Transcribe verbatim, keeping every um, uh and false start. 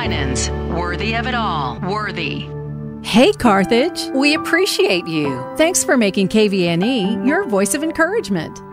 Winans. Worthy of it all. Worthy. Hey, Carthage. We appreciate you. Thanks for making K V N E your voice of encouragement.